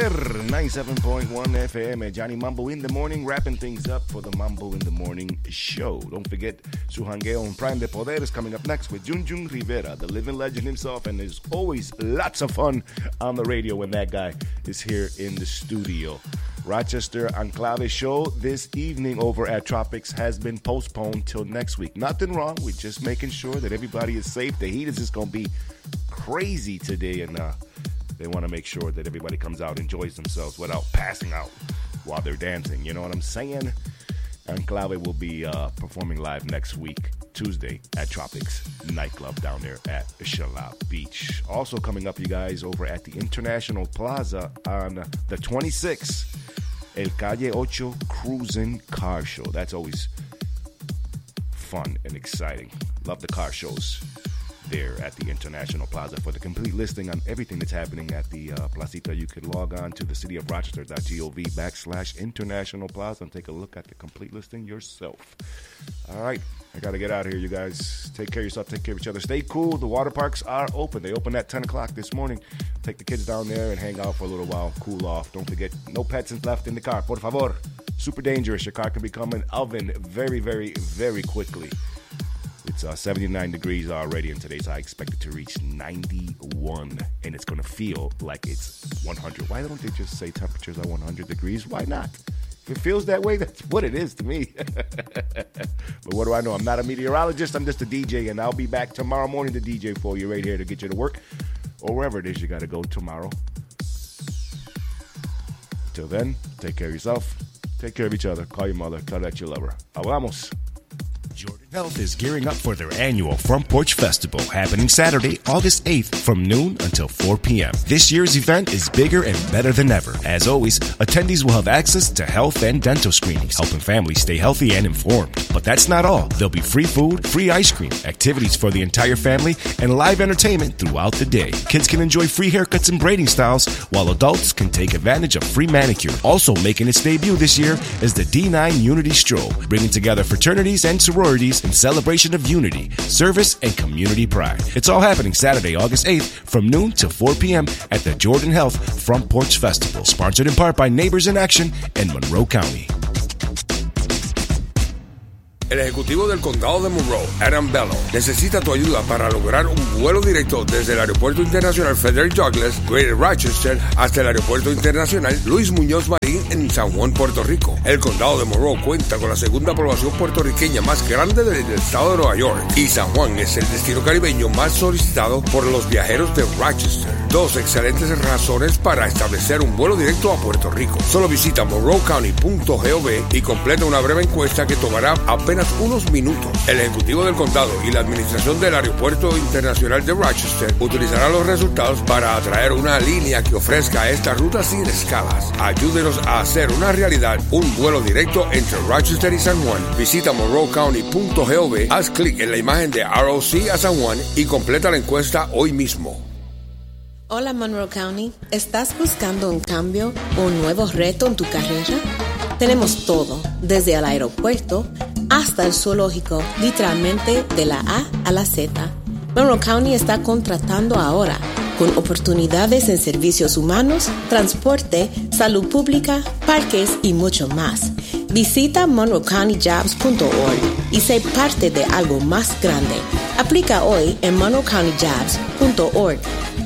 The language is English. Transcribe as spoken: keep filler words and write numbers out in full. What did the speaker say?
Poder, ninety-seven point one F M. Johnny Mambo in the morning, wrapping things up for the Mambo in the Morning show. Don't forget, su jangueo on Prime de Poder is coming up next with Jun Jun Rivera, the living legend himself, and there's always lots of fun on the radio when that guy is here in the studio. Rochester Enclave show this evening over at Tropics has been postponed till next week. Nothing wrong. We're just making sure that everybody is safe. The heat is just going to be crazy today, and uh, they want to make sure that everybody comes out, enjoys themselves without passing out while they're dancing. You know what I'm saying? Enclave will be uh, performing live next week, Tuesday, at Tropics Nightclub down there at Shalab Beach. Also coming up, you guys, over at the International Plaza on the twenty-sixth, El Calle Ocho Cruising Car Show. That's always fun and exciting. Love the car shows there at the International Plaza. For the complete listing on everything that's happening at the uh, Placita, you can log on to the city of Rochester dot gov backslash International Plaza and take a look at the complete listing yourself. All right, I got to get out of here, you guys. Take care of yourself, take care of each other. Stay cool. The water parks are open. They opened at ten o'clock this morning. Take the kids down there and hang out for a little while, cool off. Don't forget, no pets left in the car. Por favor. Super dangerous. Your car can become an oven very, very, very quickly. It's uh, seventy-nine degrees already, and today's high expected to reach ninety-one, and it's going to feel like it's one hundred. Why don't they just say temperatures are one hundred degrees? Why not? If it feels that way, that's what it is to me. But what do I know? I'm not a meteorologist. I'm just a D J, and I'll be back tomorrow morning to D J for you right here to get you to work or wherever it is you got to go tomorrow. Till then, take care of yourself. Take care of each other. Call your mother. Tell her that you love her. Hablamos. Jordan Health is gearing up for their annual Front Porch Festival happening Saturday, August eighth from noon until four p.m. This year's event is bigger and better than ever. As always, attendees will have access to health and dental screenings, helping families stay healthy and informed. But that's not all. There'll be free food, free ice cream, activities for the entire family, and live entertainment throughout the day. Kids can enjoy free haircuts and braiding styles, while adults can take advantage of free manicure. Also making its debut this year is the D nine Unity Stroll, bringing together fraternities and sororities in celebration of unity, service, and community pride. It's all happening Saturday, August eighth from noon to four p.m. at the Jordan Health Front Porch Festival, sponsored in part by Neighbors in Action in Monroe County. El ejecutivo del condado de Monroe, Adam Bello, necesita tu ayuda para lograr un vuelo directo desde el Aeropuerto Internacional Frederick Douglass, Greater Rochester, hasta el Aeropuerto Internacional Luis Muñoz Marín en San Juan, Puerto Rico. El condado de Monroe cuenta con la segunda población puertorriqueña más grande del estado de Nueva York, y San Juan es el destino caribeño más solicitado por los viajeros de Rochester. Dos excelentes razones para establecer un vuelo directo a Puerto Rico. Solo visita monroe county punto gov y completa una breve encuesta que tomará apenas unos minutos. El ejecutivo del condado y la administración del Aeropuerto Internacional de Rochester utilizarán los resultados para atraer una línea que ofrezca esta ruta sin escalas. Ayúdenos a hacer una realidad un vuelo directo entre Rochester y San Juan. Visita monroe county punto gov, haz clic en la imagen de R O C a San Juan y completa la encuesta hoy mismo. Hola Monroe County, ¿estás buscando un cambio o un nuevo reto en tu carrera? Tenemos todo, desde el aeropuerto hasta el zoológico, literalmente de la A a la Z. Monroe County está contratando ahora, con oportunidades en servicios humanos, transporte, salud pública, parques y mucho más. Visita monroe county jobs punto org y sé parte de algo más grande. Aplica hoy en monroe county jobs punto org.